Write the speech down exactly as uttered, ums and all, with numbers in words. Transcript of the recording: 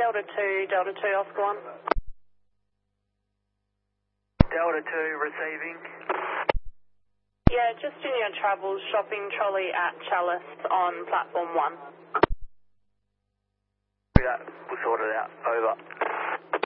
Delta two, Delta two, Oscar one. Delta two receiving. Yeah, just in your travels, shopping trolley at Chalice on platform one. Yeah, we'll sort it out. Over.